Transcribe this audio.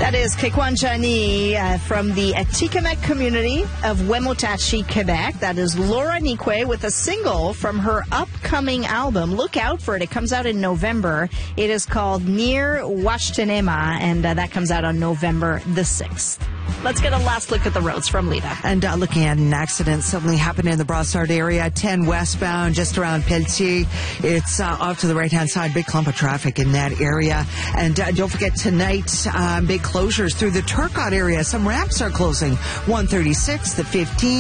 That is Kekwanjani from the Atikamekw community of Wemotachi, Quebec. That is Laura Nikwe with a single from her upcoming album. Look out for it. It comes out in November. It is called Near Washtenema, and that comes out on November the 6th. Let's get a last look at the roads from Lita. And looking at an accident suddenly happened in the Brossard area, 10 westbound, just around Pelletier. It's off to the right-hand side, big clump of traffic in that area. And don't forget tonight, big closures through the Turcotte area. Some ramps are closing, 136, the 15.